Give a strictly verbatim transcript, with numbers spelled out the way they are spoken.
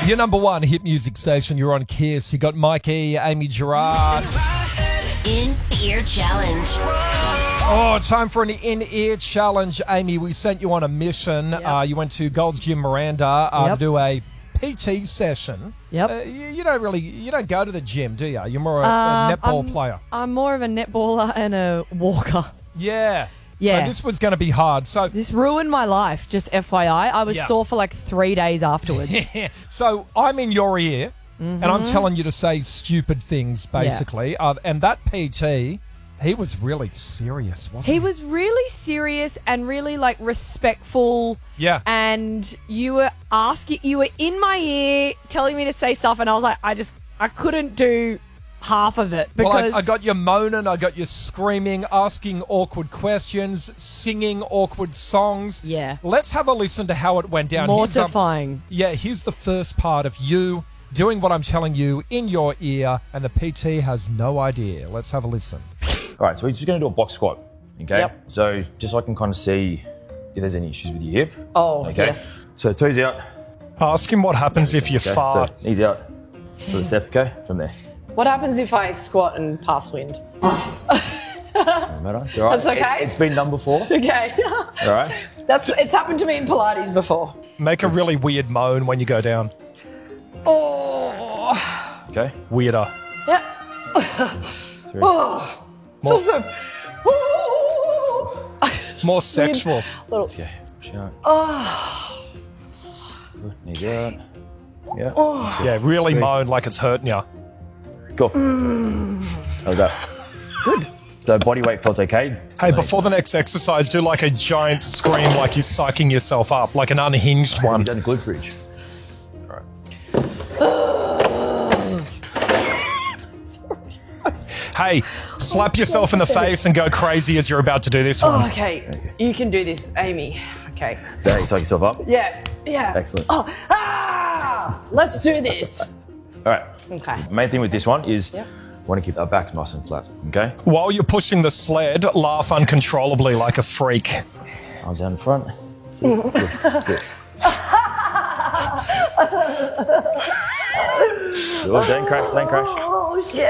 Your number one hit music station, you're on Kiss. You got Mikey, Amy Gerard. In-ear challenge. Oh, time for an in-ear challenge. Amy, we sent you on a mission. Yep. Uh, you went to Gold's Gym Miranda uh, Yep. to do a P T session. Yep. Uh, you, you don't really, you don't go to the gym, do you? You're more a, Um, a netball I'm- player. I'm more of a netballer and a walker. Yeah. Yeah. So this was going to be hard. So, This ruined my life, just F Y I. I was Yeah. sore for like three days afterwards. so I'm in your ear, and I'm Mm-hmm. telling you to say stupid things, basically. Uh, and that P T, he was really serious, wasn't he? He was really serious and really like respectful. Yeah. And you were asking, you were in my ear telling me to say stuff, and I was like, I just, I couldn't do half of it because Well, I, I got you moaning, I got you screaming, asking awkward questions, singing awkward songs. Yeah. Let's have a listen to how it went down. Here's, um, mortifying. yeah, here's the first part of you doing what I'm telling you in your ear, and the P T has no idea. Let's have a listen. All right, so we're just going to do a box squat, okay? Yep. So just so I can kind of see if there's any issues with your hip. Oh, Okay. yes. So toes out. Ask him what happens if you Okay. fart. So knees out. So the step, okay? From there. What happens if I squat and pass wind? No matter. It's all right. That's okay? It, it's been done before. Okay. All right. That's it's happened to me in Pilates before. Make a really weird moan when you go down. Oh. Okay. Weirder. Yeah. Three. Oh. More, So, oh. more sexual. Little. Okay. Push out. Oh. Good. Knees out. Yeah. Oh. Yeah, really Three. moan like it's hurting you. Go. How's that? Good. So body weight felt okay. Hey, before the next exercise, do like a giant scream like you're psyching yourself up, like an unhinged You've one. done a glute bridge. All right. Hey, slap yourself in the face and go crazy as you're about to do this one. Oh, okay. You can do this, Amy. Okay. So you psych yourself up. Yeah. Yeah. Excellent. Oh. Ah. Let's do this. All right. Okay. The main thing with this one is Yep. want to keep our back nice and flat. Okay. While you're pushing the sled, laugh uncontrollably like a freak. Arms down in front. That's it. Good. That's it. Good. Don't crash. Don't crash. Oh shit.